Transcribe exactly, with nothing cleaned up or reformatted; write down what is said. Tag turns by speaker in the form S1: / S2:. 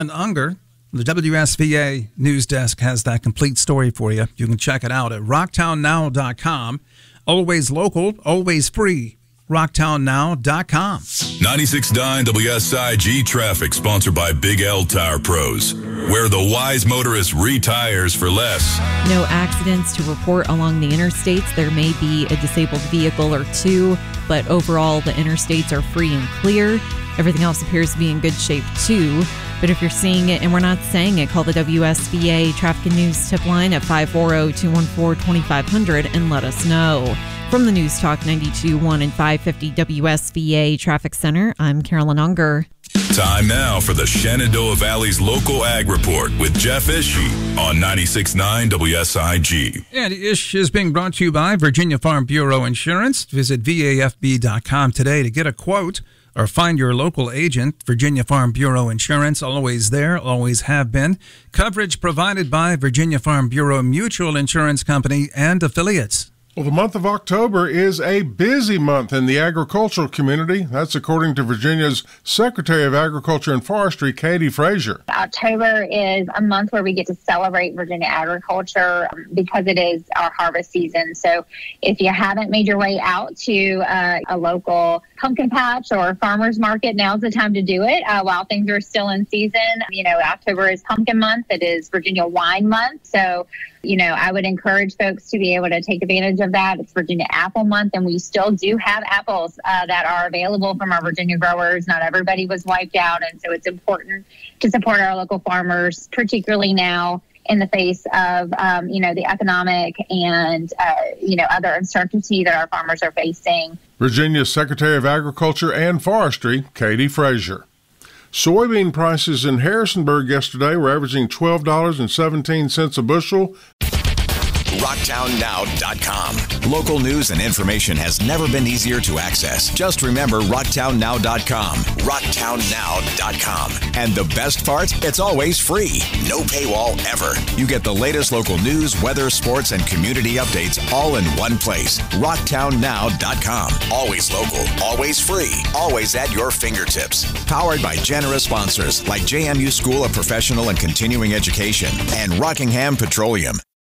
S1: Unger, the W S V A News Desk has that complete story for you. You can check it out at rocktown now dot com. Always local, always free. rocktown now dot com.
S2: ninety-six point nine W S I G traffic sponsored by Big L Tire Pros, where the wise motorist retires for less.
S3: No accidents to report along the interstates. There may be a disabled vehicle or two, but overall the interstates are free and clear. Everything else appears to be in good shape too. But if you're seeing it and we're not saying it, call the W S V A Traffic and News tip line at five four zero, two one four, two five zero zero and let us know. From the News Talk ninety-two point one and five fifty W S V A Traffic Center, I'm Carolyn Unger.
S2: Time now for the Shenandoah Valley's local ag report with Jeff Ishii on ninety-six point nine W S I G.
S1: And Ish is being brought to you by Virginia Farm Bureau Insurance. Visit V A F B dot com today to get a quote or find your local agent. Virginia Farm Bureau Insurance, always there, always have been. Coverage provided by Virginia Farm Bureau Mutual Insurance Company and affiliates.
S4: Well, the month of October is a busy month in the agricultural community. That's according to Virginia's Secretary of Agriculture and Forestry, Katie Frazier.
S5: October is a month where we get to celebrate Virginia agriculture because it is our harvest season. So if you haven't made your way out to uh, a local pumpkin patch or farmer's market, now's the time to do it uh, while things are still in season. You know, October is pumpkin month. It is Virginia wine month. So you know, I would encourage folks to be able to take advantage of that. It's Virginia Apple Month, and we still do have apples uh, that are available from our Virginia growers. Not everybody was wiped out, and so it's important to support our local farmers, particularly now in the face of, um, you know, the economic and, uh, you know, other uncertainty that our farmers are facing.
S4: Virginia's Secretary of Agriculture and Forestry, Katie Frazier. Soybean prices in Harrisonburg yesterday were averaging twelve dollars and seventeen cents a bushel.
S6: rocktown now dot com. Local news and information has never been easier to access. Just remember rocktown now dot com. rocktown now dot com. And the best part? It's always free. No paywall ever. You get the latest local news, weather, sports, and community updates all in one place. rocktown now dot com. Always local, always free, always at your fingertips. Powered by generous sponsors like J M U School of Professional and Continuing Education and Rockingham Petroleum.